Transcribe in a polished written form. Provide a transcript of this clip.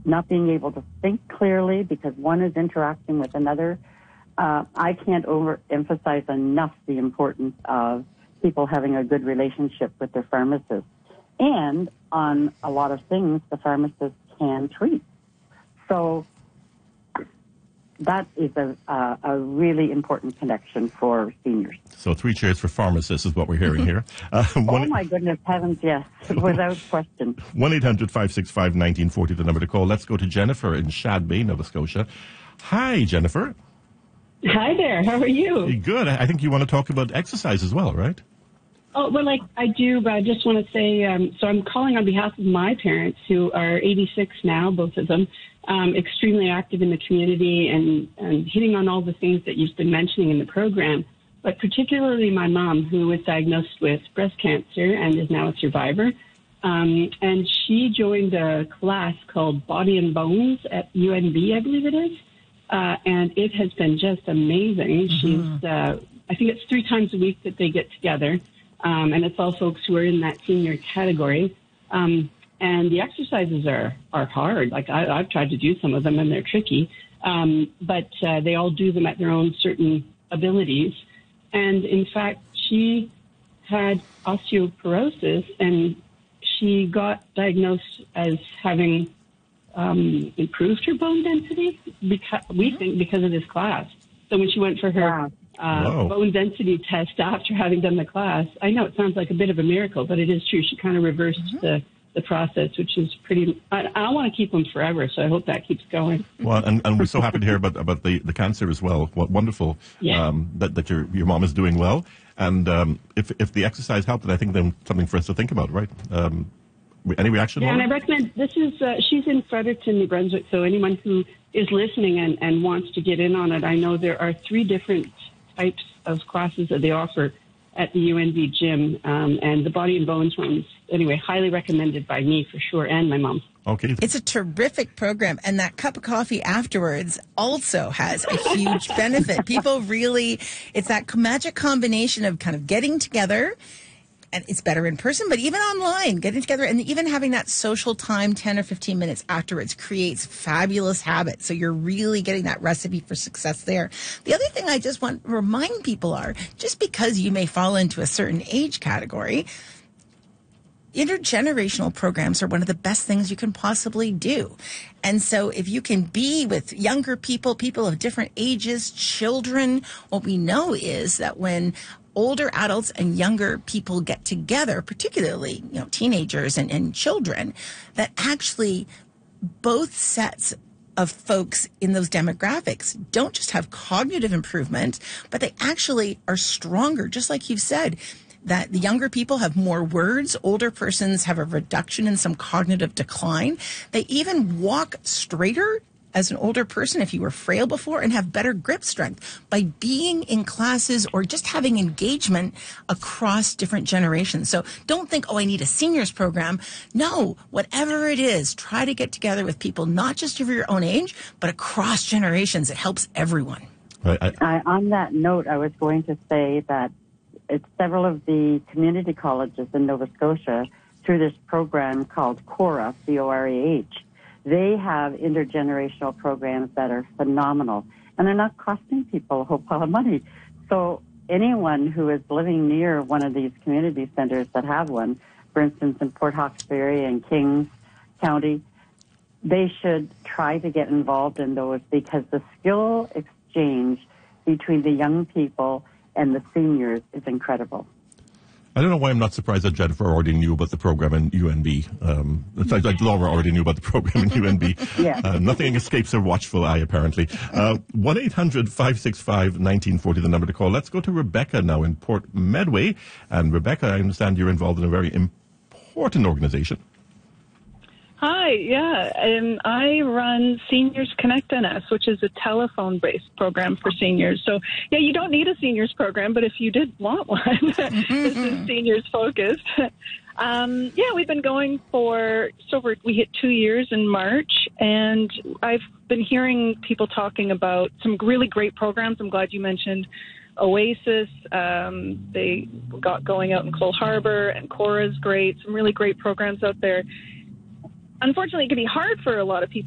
not being able to think clearly because one is interacting with another. I can't overemphasize enough the importance of people having a good relationship with their pharmacist. And on a lot of things, the pharmacist can treat. So that is a really important connection for seniors. So 3 cheers for pharmacists is what we're hearing here. Oh, my goodness, heavens, yes, without question. 1-800-565-1940, the number to call. Let's go to Jennifer in Shad Bay, Nova Scotia. Hi, Jennifer. Hi there. How are you? Good. I think you want to talk about exercise as well, right? Oh, well, I do, but I just want to say, so I'm calling on behalf of my parents who are 86 now, both of them, extremely active in the community and hitting on all the things that you've been mentioning in the program, but particularly my mom, who was diagnosed with breast cancer and is now a survivor. And she joined a class called Body and Bones at UNB, I believe it is. And it has been just amazing. She's, I think it's 3 times a week that they get together. And it's all folks who are in that senior category. And the exercises are hard. Like I've tried to do some of them and they're tricky. But they all do them at their own certain abilities. And in fact, she had osteoporosis and she got diagnosed as having improved her bone density because we think because of this class. So when she went for her bone density test after having done the class, I know it sounds like a bit of a miracle, but it is true. She kind of reversed the process, which is pretty. I want to keep them forever, so I hope that keeps going. Well, and we're so happy to hear about the cancer as well. What wonderful that your mom is doing well. And if the exercise helped, then I think then something for us to think about, right? Any reaction? Yeah, and I recommend this is she's in Fredericton, New Brunswick. So anyone who is listening and wants to get in on it, I know there are 3 different types of classes that they offer at the UNB gym, and the Body and Bones ones, anyway, highly recommended by me for sure, and my mom. Okay. It's a terrific program, and that cup of coffee afterwards also has a huge benefit. People really, it's that magic combination of kind of getting together, and it's better in person, but even online, getting together and even having that social time, 10 or 15 minutes afterwards, creates fabulous habits. So you're really getting that recipe for success there. The other thing I just want to remind people are, just because you may fall into a certain age category, intergenerational programs are one of the best things you can possibly do. And so if you can be with younger people, people of different ages, children, what we know is that when older adults and younger people get together, particularly, teenagers and children, that actually both sets of folks in those demographics don't just have cognitive improvement, but they actually are stronger, just like you've said, that the younger people have more words, older persons have a reduction in some cognitive decline. They even walk straighter as an older person, if you were frail before, and have better grip strength by being in classes or just having engagement across different generations. So don't think, I need a seniors program. No, whatever it is, try to get together with people, not just of your own age, but across generations. It helps everyone. On that note, I was going to say that it's several of the community colleges in Nova Scotia through this program called COREH, COREH. They have intergenerational programs that are phenomenal, and they're not costing people a whole pile of money. So anyone who is living near one of these community centers that have one, for instance, in Port Hawkesbury and Kings County, they should try to get involved in those because the skill exchange between the young people and the seniors is incredible. I don't know why I'm not surprised that Jennifer already knew about the program in UNB. Like Laura already knew about the program in UNB. Yeah. Nothing escapes her watchful eye, apparently. 1-800-565-1940, the number to call. Let's go to Rebecca now in Port Medway. And Rebecca, I understand you're involved in a very important organization. Hi, yeah. I run Seniors Connect NS, which is a telephone-based program for seniors. So, yeah, you don't need a seniors program, but if you did want one, this is seniors focused. We've been going we hit 2 years in March, and I've been hearing people talking about some really great programs. I'm glad you mentioned Oasis. They got going out in Cole Harbour, and COREH's great. Some really great programs out there. Unfortunately, it can be hard for a lot of people